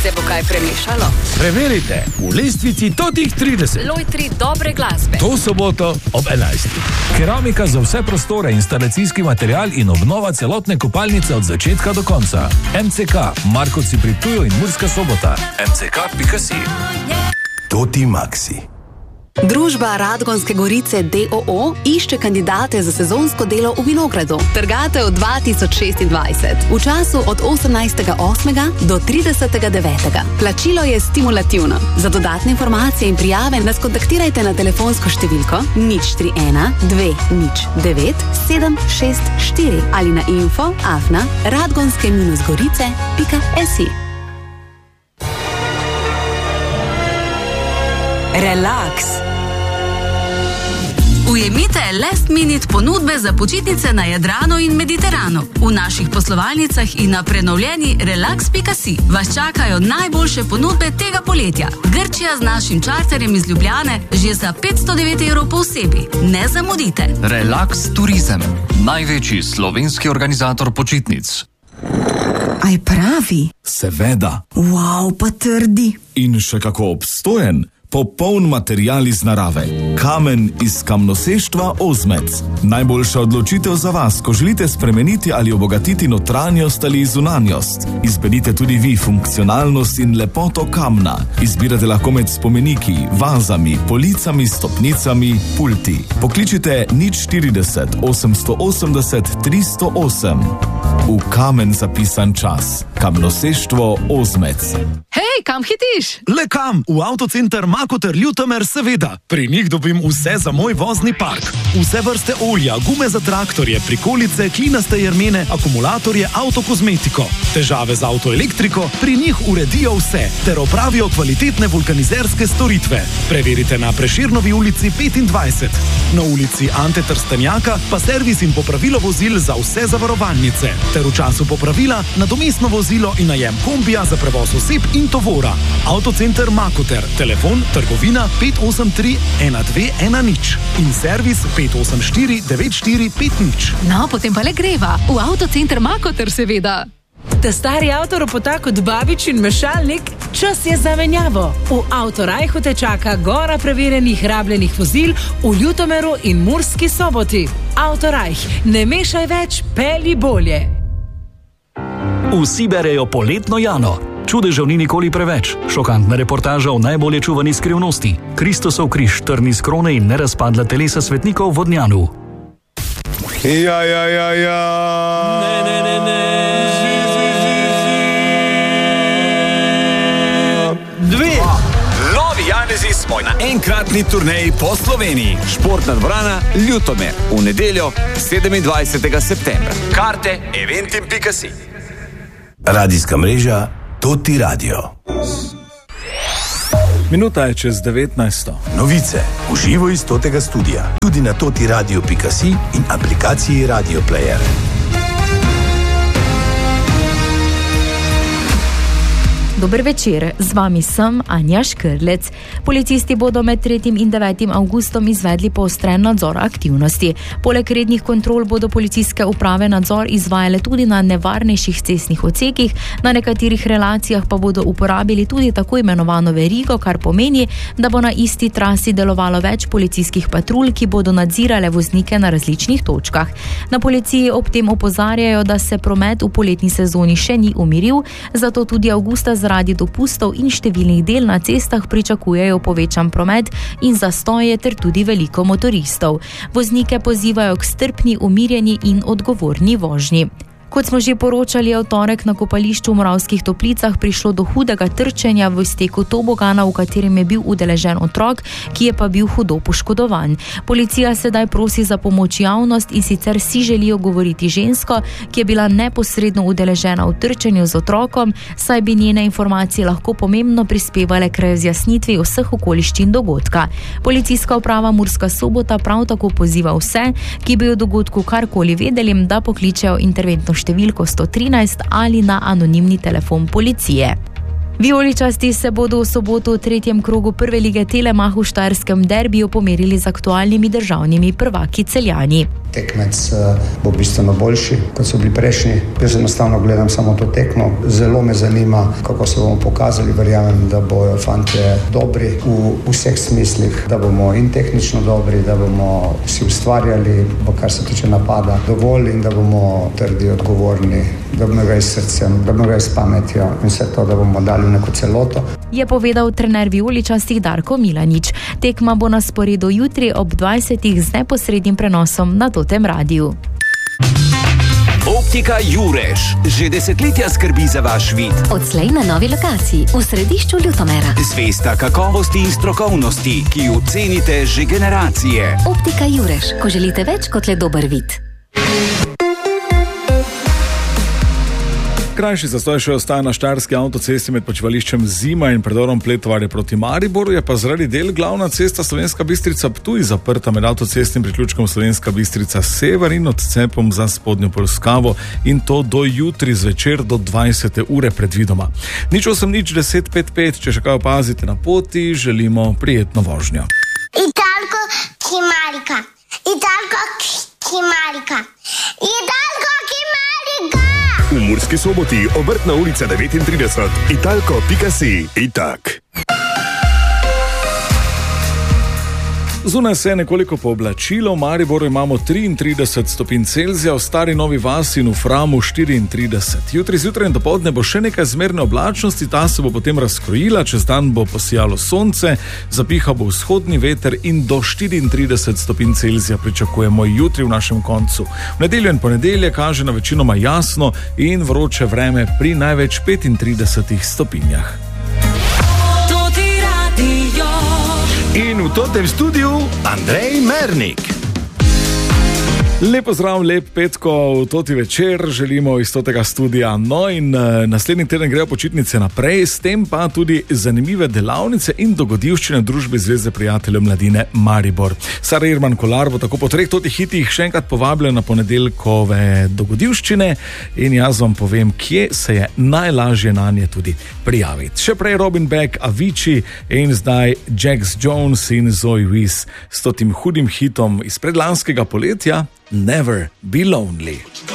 Se bo kaj premešalo? Preverite v lestvici totih 30. Lojtri dobre glasbe. To soboto ob 11. Keramika za vse prostore, instalacijski material in obnova celotne kopalnice od začetka do konca. MCK, Markovci pri Ptuju in Murska Sobota. mck.si. Toti Maxi. Družba Radgonske Gorice d.o.o. išče kandidate za sezonsko delo v vinogradu. Trgatev 2026. V času od 18.8. do 30.9. Plačilo je stimulativno. Za dodatne informacije in prijave nas kontaktirajte na telefonsko številko 031 209 764 ali na info@radgonske-gorice.si. Relax. Ujemite last minute ponudbe za počitnice na Jadranu in Mediteranu. V naših poslovalnicah in na prenovljeni relax.si vas čakajo najboljše ponudbe tega poletja. Grčija z našim čarterjem iz Ljubljane že za 509 evrov po osebi. Ne zamudite. Relax Turizem, največji slovenski organizator počitnic. Aj pravi? Seveda. Wow, pa trdi. In še kako obstojen. Popoln material iz narave. Kamen iz kamnoseštva Ozmec. Najboljša odločitev za vas, ko želite spremeniti ali obogatiti notranjost ali zunanjost. Izberite tudi vi funkcionalnost in lepoto kamna. Izbirate lahko med spomeniki, vazami, policami, stopnicami, pulti. Pokličite 040 880 308. V kamen zapisan čas. Kamnoseštvo Ozmec. Hej, kam hitiš? Le kam? V Avtocenter Makoter Ljutomer, seveda. Pri njih dobim vse za moj vozni park. Vse vrste olja, gume za traktorje, prikolice, klinaste jermene, akumulatorje, avtokozmetiko. Težave z avtoelektriko, pri njih uredijo vse, ter opravijo kvalitetne vulkanizerske storitve. Preverite na Prešernovi ulici 25. Na ulici Ante Trstenjaka pa servis in popravilo vozil za vse zavarovalnice. Ter v času popravila nadomestno vozilo in najem kombija za prevoz oseb in tovora. Avtocenter Makoter, telefon trgovina 583 1210 in servis 584 9450. No, potem pa le greva. V Avtocenter Makoter, seveda. Ta stari avtoropota kot babič in mešalnik, čas je za menjavo. V Avtorajhu te čaka gora preverjenih rabljenih vozil v Ljutomeru in Murski Soboti. Avtorajh, ne mešaj več, pelji bolje. Vsi berejo poletno Jano. Čudežev ni nikoli preveč. Šokantna reportaža o najbolje čuvani skrivnosti. Kristusov križ, trn iz krone in nerazpadla telesa svetnikov v Vodnjanu. Ja. Ne. Dve. Novi Janezi smo na enkratni turneji po Sloveniji. Športna dvorana Ljutomer. V nedeljo 27. septembra. Karte eventim.si. Radijska mreža Toti Radio. Minuta je čez 19. Novice v živo iz Totega studia. Tudi na totiradio.si in aplikaciji Radio Player. Dober večer, z vami sem Anja Škrlec. Policisti bodo med 3. in 9. avgustom izvedli poostren nadzor aktivnosti. Poleg rednih kontrol bodo policijske uprave nadzor izvajale tudi na nevarnejših cestnih odsekih, na nekaterih relacijah pa bodo uporabili tudi tako imenovano verigo, kar pomeni, da bo na isti trasi delovalo več policijskih patrulj, ki bodo nadzirale voznike na različnih točkah. Na policiji ob tem opozarjajo, da se promet v poletni sezoni še ni umiril, zato tudi avgusta zaradi dopustov in številnih del na cestah pričakujejo povečan promet in zastoje ter tudi veliko motoristov. Voznike pozivajo k strpni, umirjeni in odgovorni vožnji. Kot smo že poročali, je v torek na kopališču v Moravskih Toplicah prišlo do hudega trčenja v izteku tobogana, v katerem je bil udeležen otrok, ki je pa bil hudo poškodovan. Policija sedaj prosi za pomoč javnost in sicer si želijo govoriti žensko, ki je bila neposredno udeležena v trčenju z otrokom, saj bi njene informacije lahko pomembno prispevale k razjasnitvi vseh okoliščin dogodka. Policijska uprava Murska Sobota prav tako poziva vse, ki bi o dogodku karkoli vedeli, da pokličejo interventno številko 113 ali na anonimni telefon policije. Vijoličasti se bodo v soboto v 3. krogu prve lige Telemacha v štajerskem derbiju pomerili z aktualnimi državnimi prvaki Celjani. tekmec bo bistveno boljši, kot so bili prejšnji. Jaz enostavno gledam samo to tekmo. Zelo me zanima, kako se bomo pokazali. Verjamem, da bojo fantje dobri v vseh smislih, da bomo in tehnično dobri, da bomo si ustvarjali, kar se tiče napada, dovolj in da bomo trdi, odgovorni, da bomo ga s srcem, da bomo ga s pametjo in vse to, da bomo dali neko celoto. Je povedal trener vijoličastih Darko Milanič. Tekma bo na sporedu jutri ob 20. z neposrednim prenosom na Totem radiju. Optika Jurež že desetletja skrbi za vaš vid. Odslej na novi lokaciji v središču Ljutomera. Zvesta kakovosti in strokovnosti, ki jo cenite že generacije. Optika Jurež, ko želite več kot le dober vid. Krajši zastoj še ostaja na štajerski avtocesti med počivališčem Zima in predorom Pletovarje proti Mariboru, je pa zaradi del glavna cesta Slovenska Bistrica-Ptuj zaprta med avtocestnim priključkom Slovenska Bistrica-Sever in odcepom za spodnjo Polskavo, in to do jutri zvečer do 20. ure predvidoma. 08-10-55, če še kaj opazite na poti, želimo prijetno vožnjo. Italko Kimarika. Italko Kimarika. Italko Kimarika. V Murski Soboti, Obrtna ulica 39, italko.si. Itak. Zunaj se je nekoliko pooblačilo, v Mariboru imamo 33 stopinj Celzija, v Stari Novi Vasi in v Framu 34. Jutri zjutraj in dopoldne bo še nekaj zmerne oblačnosti, ta se bo potem razkrojila, čez dan bo posijalo sonce, zapihal bo vzhodni veter in do 34 stopinj Celzija pričakujemo jutri v našem koncu. V nedeljo in ponedelje kaže na večinoma jasno in vroče vreme pri največ 35 stopinjah. In v Totem studiu Andrej Mernik. Lepo zdrav, lep petko v Toti večer, želimo iz Totega studia. No in naslednji teden grejo počitnice naprej, s tem pa tudi zanimive delavnice in dogodivščine Družbe Zveze prijateljev mladine Maribor. Sara Irman Kolar bo tako po 3 Totih hitih še enkrat povabila na ponedeljkove dogodivščine in jaz vam povem, kje se je najlažje na nje tudi prijaviti. Še prej Robin Beck, Avicii in zdaj Jax Jones in Zoe Wiss s totim hudim hitom iz predlanskega poletja Never Be Lonely.